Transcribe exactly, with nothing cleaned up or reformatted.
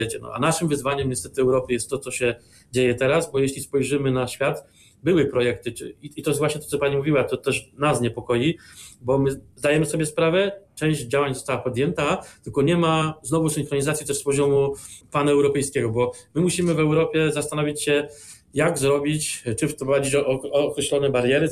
No, a naszym wyzwaniem niestety Europy jest to, co się dzieje teraz, bo jeśli spojrzymy na świat, były projekty, czy, i, i to jest właśnie to, co pani mówiła, to też nas niepokoi, bo my zdajemy sobie sprawę, część działań została podjęta, tylko nie ma znowu synchronizacji też z poziomu paneuropejskiego, bo my musimy w Europie zastanowić się, jak zrobić, czy wprowadzić określone bariery,